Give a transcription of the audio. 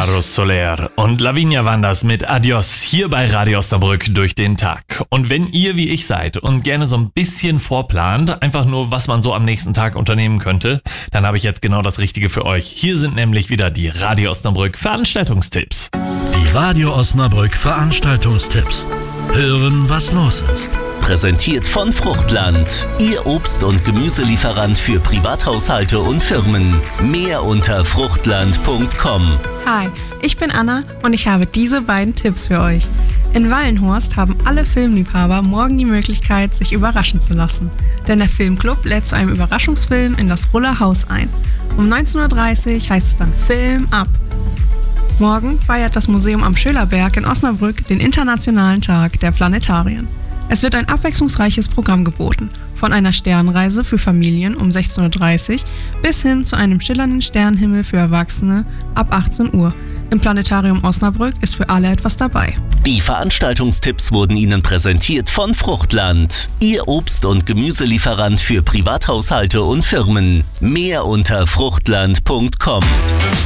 Faro Soler und Lavinia Wanders mit Adios hier bei Radio Osnabrück durch den Tag. Und wenn ihr wie ich seid und gerne so ein bisschen vorplant, einfach nur was man so am nächsten Tag unternehmen könnte, dann habe ich jetzt genau das Richtige für euch. Hier sind nämlich wieder die Radio Osnabrück Veranstaltungstipps. Die Radio Osnabrück Veranstaltungstipps. Hören, was los ist. Präsentiert von Fruchtland, Ihr Obst- und Gemüselieferant für Privathaushalte und Firmen. Mehr unter fruchtland.com. Hi, ich bin Anna und ich habe diese beiden Tipps für euch. In Wallenhorst haben alle Filmliebhaber morgen die Möglichkeit, sich überraschen zu lassen. Denn der Filmclub lädt zu einem Überraschungsfilm in das Ruller Haus ein. Um 19.30 Uhr heißt es dann Film ab. Morgen feiert das Museum am Schölerberg in Osnabrück den Internationalen Tag der Planetarien. Es wird ein abwechslungsreiches Programm geboten, von einer Sternreise für Familien um 16.30 Uhr bis hin zu einem schillernden Sternenhimmel für Erwachsene ab 18 Uhr. Im Planetarium Osnabrück ist für alle etwas dabei. Die Veranstaltungstipps wurden Ihnen präsentiert von Fruchtland, Ihr Obst- und Gemüselieferant für Privathaushalte und Firmen. Mehr unter fruchtland.com.